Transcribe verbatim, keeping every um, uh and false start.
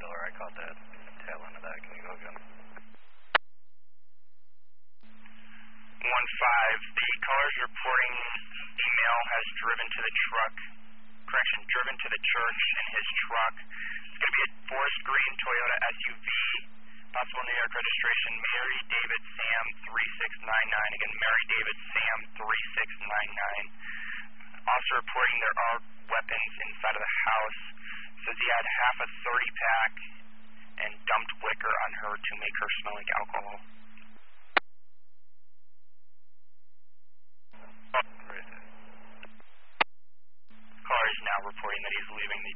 door. I caught that tail end of that. Can you go again? one five, the caller's reporting a male has driven to the truck, correction, driven to the church in his truck. It's going to be a forest green Toyota S U V, possible New York registration, Mary David Sam three six nine nine. Again, Mary David Sam three six nine nine. Also reporting there are weapons inside of the house. Says he had half a thirty pack and dumped liquor on her to make her smell like alcohol.